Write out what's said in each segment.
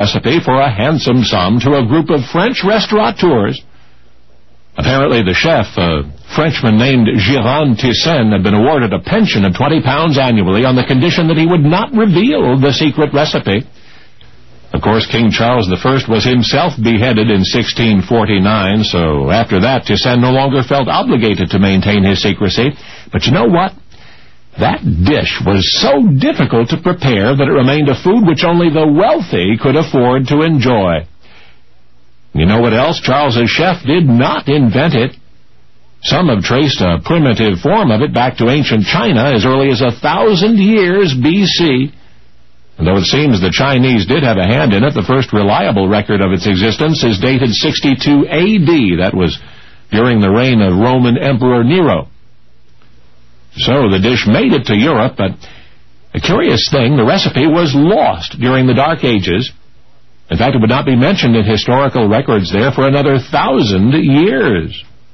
recipe for a handsome sum to a group of French restaurateurs. Apparently the chef, a Frenchman named Girand Thyssen, had been awarded a pension of £20 annually on the condition that he would not reveal the secret recipe. Of course, King Charles I was himself beheaded in 1649, so after that, Thyssen no longer felt obligated to maintain his secrecy. But you know what? That dish was so difficult to prepare that it remained a food which only the wealthy could afford to enjoy. You know what else? Charles's chef did not invent it. Some have traced a primitive form of it back to ancient China as early as 1,000 years B.C., and though it seems the Chinese did have a hand in it, the first reliable record of its existence is dated 62 A.D. That was during the reign of Roman Emperor Nero. So the dish made it to Europe, but a curious thing, the recipe was lost during the Dark Ages. In fact, it would not be mentioned in historical records there for another 1,000 years.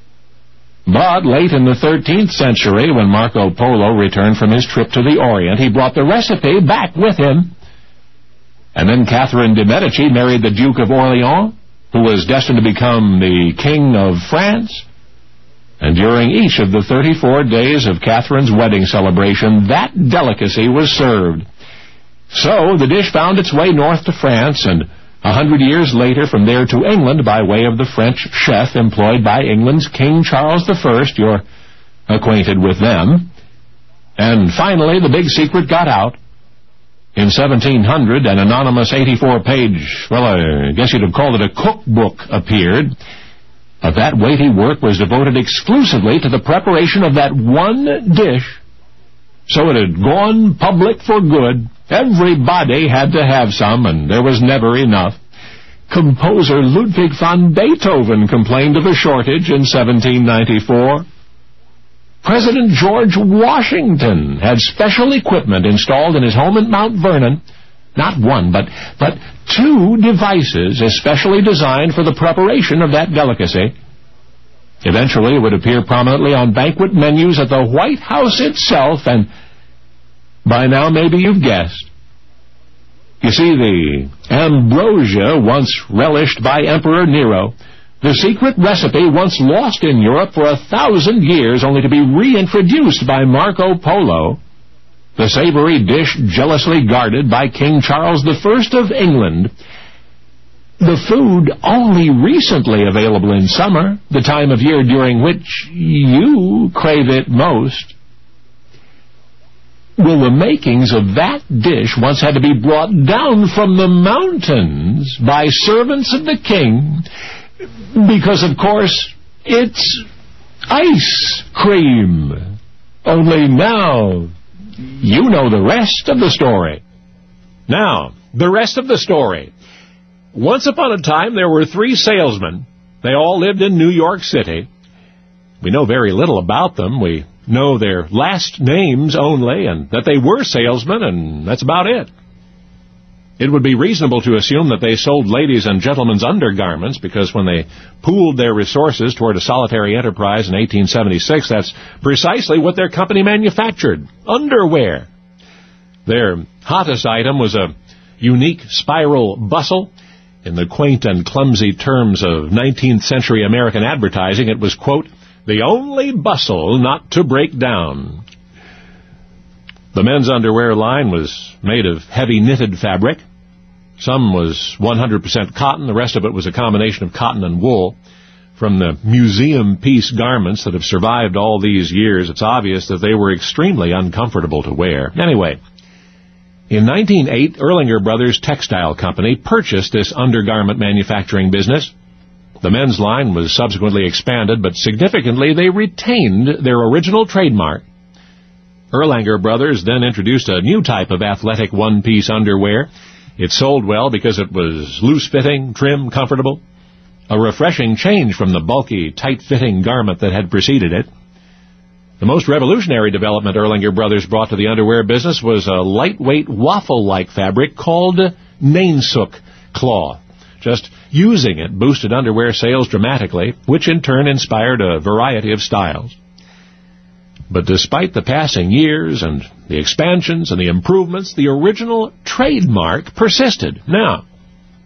But late in the 13th century, when Marco Polo returned from his trip to the Orient, he brought the recipe back with him. And then Catherine de Medici married the Duke of Orleans, who was destined to become the King of France. And during each of the 34 days of Catherine's wedding celebration, that delicacy was served. So the dish found its way north to France, and 100 years later from there to England by way of the French chef employed by England's King Charles I. You're acquainted with them. And finally, the big secret got out. In 1700, an anonymous 84-page, well, I guess you'd have called it a cookbook, appeared. But that weighty work was devoted exclusively to the preparation of that one dish. So it had gone public for good. Everybody had to have some, and there was never enough. Composer Ludwig van Beethoven complained of a shortage in 1794. President George Washington had special equipment installed in his home at Mount Vernon. Not one, but two devices especially designed for the preparation of that delicacy. Eventually, it would appear prominently on banquet menus at the White House itself, and by now maybe you've guessed. You see, the ambrosia once relished by Emperor Nero, the secret recipe once lost in Europe for 1,000 years, only to be reintroduced by Marco Polo, the savory dish jealously guarded by King Charles I of England, the food only recently available in summer, the time of year during which you crave it most. Well, the makings of that dish once had to be brought down from the mountains by servants of the king, because, of course, it's ice cream. Only now, you know the rest of the story. Now, the rest of the story. Once upon a time, there were 3 salesmen. They all lived in New York City. We know very little about them. We know their last names only, and that they were salesmen, and that's about it. It would be reasonable to assume that they sold ladies' and gentlemen's undergarments, because when they pooled their resources toward a solitary enterprise in 1876, that's precisely what their company manufactured: underwear. Their hottest item was a unique spiral bustle. In the quaint and clumsy terms of 19th century American advertising, it was, quote, the only bustle not to break down. The men's underwear line was made of heavy knitted fabric. Some was 100% cotton. The rest of it was a combination of cotton and wool. From the museum piece garments that have survived all these years, it's obvious that they were extremely uncomfortable to wear. Anyway, in 1908, Erlanger Brothers Textile Company purchased this undergarment manufacturing business. The men's line was subsequently expanded, but significantly they retained their original trademark. Erlanger Brothers then introduced a new type of athletic one-piece underwear. It sold well because it was loose-fitting, trim, comfortable, a refreshing change from the bulky, tight-fitting garment that had preceded it. The most revolutionary development Erlanger Brothers brought to the underwear business was a lightweight waffle-like fabric called Nainsook cloth. Just using it boosted underwear sales dramatically, which in turn inspired a variety of styles. But despite the passing years and the expansions and the improvements, the original trademark persisted. Now,